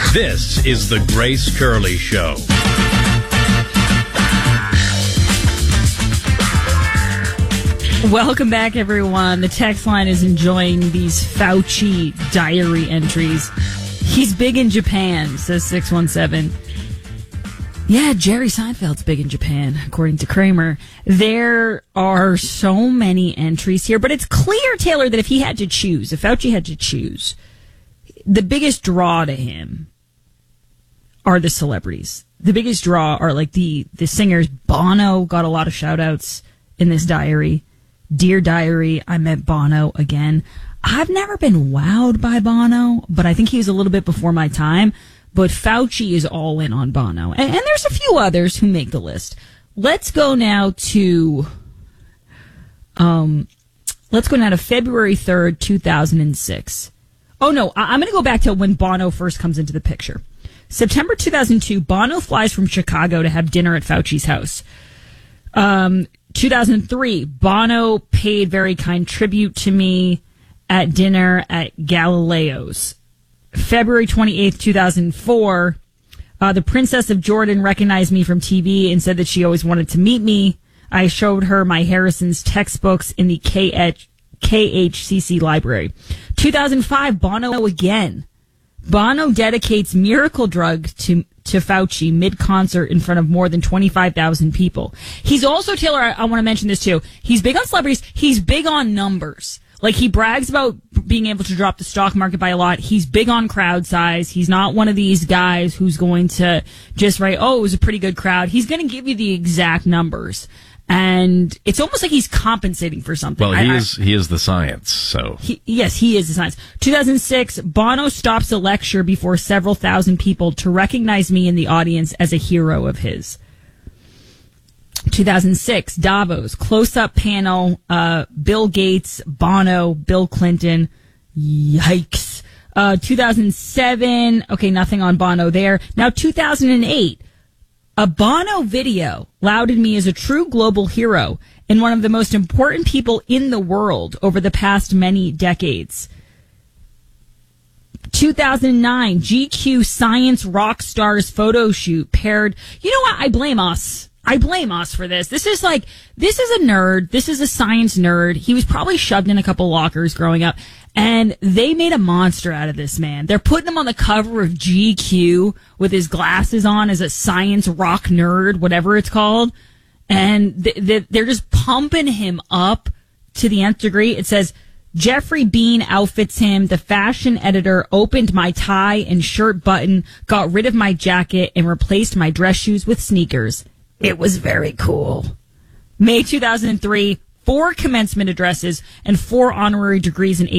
This is the Grace Curley Show. Welcome back, everyone. The text line is enjoying these Fauci diary entries. He's big in Japan, says 617. Yeah, Jerry Seinfeld's big in Japan, according to Kramer. There are so many entries here, but it's clear, Taylor, that if he had to choose, if Fauci had to choose, the biggest draw to him are the celebrities. The biggest draw are like the singers. Bono got a lot of shout outs in this diary. Dear Diary, I met Bono again. I've never been wowed by Bono, but I think he was a little bit before my time. But Fauci is all in on Bono. And there's a few others who make the list. Let's go now to February 3rd, 2006. Oh, no, I'm going to go back to when Bono first comes into the picture. September 2002, Bono flies from Chicago to have dinner at Fauci's house. 2003, Bono paid very kind tribute to me at dinner at Galileo's. February 28th, 2004, the Princess of Jordan recognized me from TV and said that she always wanted to meet me. I showed her my Harrison's textbooks in the KHCC library. 2005, Bono again. Bono dedicates Miracle Drug to Fauci mid-concert in front of more than 25,000 people. He's also, Taylor, I want to mention this too. He's big on celebrities. He's big on numbers. Like, he brags about being able to drop the stock market by a lot. He's big on crowd size. He's not one of these guys who's going to just write, oh, it was a pretty good crowd. He's going to give you the exact numbers. And it's almost like he's compensating for something. Well, he is the science, so. Yes, he is the science. 2006, Bono stops a lecture before several thousand people to recognize me in the audience as a hero of his. 2006, Davos, close-up panel, Bill Gates, Bono, Bill Clinton. Yikes. 2007, okay, nothing on Bono there. Now, 2008, a Bono video lauded me as a true global hero and one of the most important people in the world over the past many decades. 2009, GQ Science Rock Stars photo shoot paired. You know what? I blame us. I blame us for this. This is a nerd. This is a science nerd. He was probably shoved in a couple lockers growing up, and they made a monster out of this man. They're putting him on the cover of GQ with his glasses on as a science rock nerd, whatever it's called. And they're just pumping him up to the nth degree. It says, Jeffrey Bean outfits him. The fashion editor opened my tie and shirt button, got rid of my jacket, and replaced my dress shoes with sneakers. It was very cool. May 2003, 4 commencement addresses and 4 honorary degrees in